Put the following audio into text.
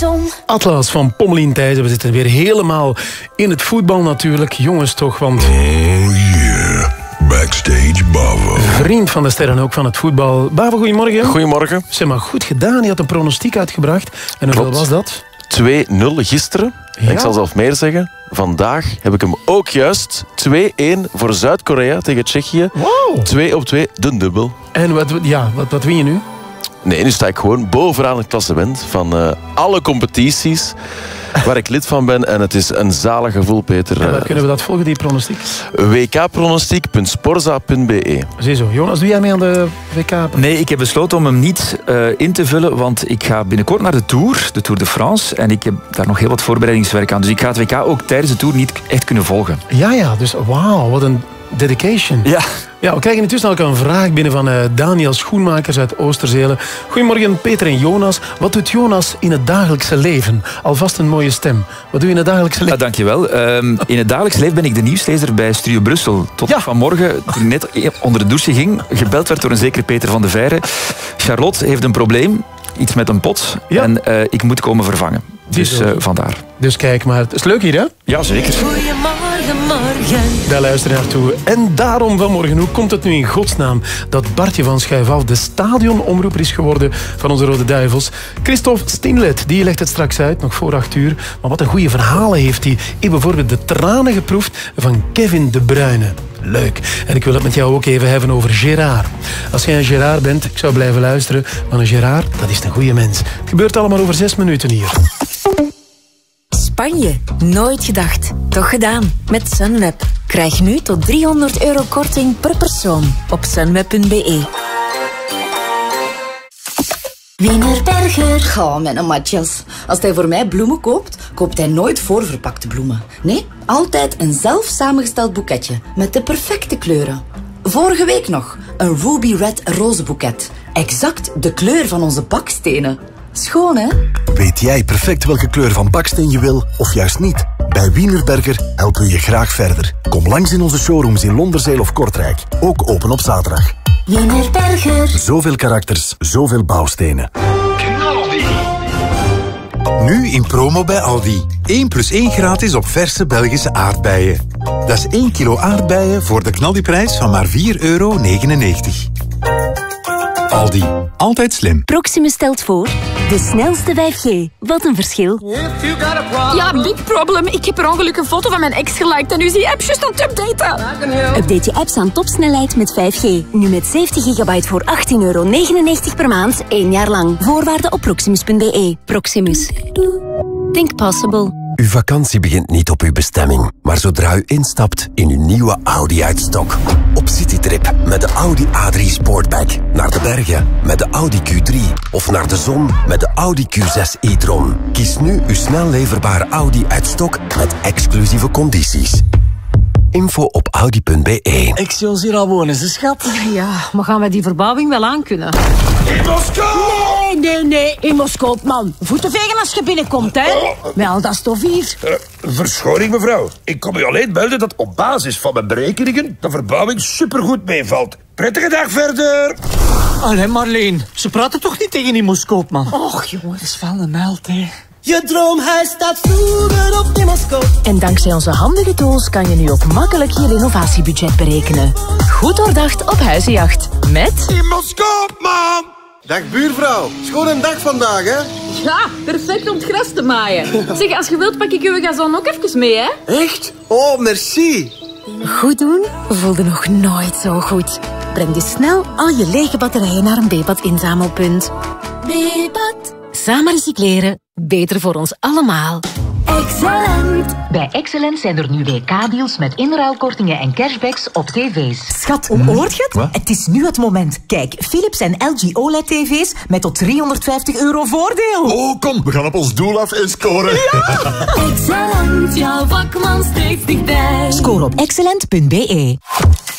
zon. Atlas van Pommelien Thijssen. We zitten weer helemaal in het voetbal natuurlijk. Jongens toch, want... Oh yeah, backstage Bavo. Vriend van de sterren ook van het voetbal. Bavo, goedemorgen. Goedemorgen. Zeg maar, goed gedaan. Je had een pronostiek uitgebracht. En hoeveel was dat? 2-0 gisteren. Ja. Ik zal zelf meer zeggen. Vandaag heb ik hem ook juist. 2-1 voor Zuid-Korea tegen Tsjechië. Wow. 2 op 2, de dubbel. En wat win je nu? Nee, nu sta ik gewoon bovenaan het klassement van alle competities waar ik lid van ben. En het is een zalig gevoel, Peter. En waar kunnen we dat volgen, die pronostiek? wkpronostiek.sporza.be. Ziezo. Jonas, doe jij mee aan de WK? Nee, ik heb besloten om hem niet in te vullen, want ik ga binnenkort naar de Tour de France. En ik heb daar nog heel wat voorbereidingswerk aan. Dus ik ga het WK ook tijdens de Tour niet echt kunnen volgen. Ja, dus wauw, wat een dedication. Ja, we krijgen intussen ook een vraag binnen van Daniel Schoenmakers uit Oosterzelen. Goedemorgen, Peter en Jonas. Wat doet Jonas in het dagelijkse leven? Alvast een mooie stem. Wat doe je in het dagelijkse leven? Dankjewel. In het dagelijks leven ben ik de nieuwslezer bij Studio Brussel. Tot vanmorgen, toen ik net onder de douche ging, gebeld werd door een zekere Peter van de Veire. Charlotte heeft een probleem, iets met een pot. Ja. En ik moet komen vervangen. Dus vandaar. Dus kijk maar, het is leuk hier, hè? Ja, zeker. Goedemorgen, morgen. Daar luister je naartoe. En daarom vanmorgen, hoe komt het nu in godsnaam dat Bartje van Schuifaf de stadionomroeper is geworden van onze Rode Duivels? Christophe Stinlet, die legt het straks uit, nog voor 8 uur. Maar wat een goede verhalen heeft hij. Ik heb bijvoorbeeld de tranen geproefd van Kevin De Bruyne. Leuk. En ik wil het met jou ook even hebben over Gérard. Als jij een Gérard bent, ik zou blijven luisteren. Maar een Gérard, dat is een goede mens. Het gebeurt allemaal over 6 minuten hier. Spanje. Nooit gedacht. Toch gedaan. Met Sunweb. Krijg nu tot €300 korting per persoon op sunweb.be. Wienerberger. Ga, mijn matjes. Als hij voor mij bloemen koopt, koopt hij nooit voorverpakte bloemen. Nee, altijd een zelf samengesteld boeketje met de perfecte kleuren. Vorige week nog een Ruby Red rozenboeket. Exact de kleur van onze bakstenen. Schoon, hè? Weet jij perfect welke kleur van baksteen je wil, of juist niet? Bij Wienerberger helpen we je graag verder. Kom langs in onze showrooms in Londerzeel of Kortrijk. Ook open op zaterdag. Wienerberger. Zoveel karakters, zoveel bouwstenen. Nu in promo bij Aldi. 1+1 gratis op verse Belgische aardbeien. Dat is 1 kilo aardbeien voor de knaldiprijs van maar €4,99. Aldi. Altijd slim. Proximus stelt voor de snelste 5G. Wat een verschil. Ja, big problem. Ik heb per ongeluk een foto van mijn ex geliked en nu is die app juist aan het updaten. Update je apps aan topsnelheid met 5G. Nu met 70 gigabyte voor €18,99 per maand, 1 jaar lang. Voorwaarden op proximus.be. Proximus. Think possible. Uw vakantie begint niet op uw bestemming, maar zodra u instapt in uw nieuwe Audi uit stok. Op citytrip met de Audi A3 Sportback. Naar de bergen met de Audi Q3. Of naar de zon met de Audi Q6 e-tron. Kies nu uw snel leverbare Audi uit stok met exclusieve condities. Info op audi.be. Excelsior al wonen ze, schat. Ja, maar gaan wij die verbouwing wel aankunnen? In Moskou! Nee, in Moskou, man. Voeten vegen als je binnenkomt, hè. Met al dat stof hier. Verschoning, mevrouw. Ik kom u alleen melden dat op basis van mijn berekeningen de verbouwing supergoed meevalt. Prettige dag verder. Allee, Marleen. Ze praten toch niet tegen die Moskou, man? Och, jongen, dat is wel een meld, hè. Je droomhuis staat vroeger op de Moskou. En dankzij onze handige tools kan je nu ook makkelijk je renovatiebudget berekenen. Goed doordacht op Huizenjacht. Met... In Moskou, man. Dag buurvrouw. Schoon een dag vandaag, hè? Ja, perfect om het gras te maaien. Zeg, als je wilt pak ik uw gazon ook even mee, hè? Echt? Oh, merci. Goed doen voelde nog nooit zo goed. Breng dus snel al je lege batterijen naar een Bepat inzamelpunt. Bepat. Samen recycleren. Beter voor ons allemaal. Excellent. Bij Excellent zijn er nu WK-deals met inruilkortingen en cashbacks op tv's. Schat, hoort je het? Wat? Het is nu het moment. Kijk, Philips en LG OLED-tv's met tot €350 voordeel. Oh, kom, we gaan op ons doel af en scoren. Ja! Excellent, jouw vakman steeds dichtbij. Score op excellent.be.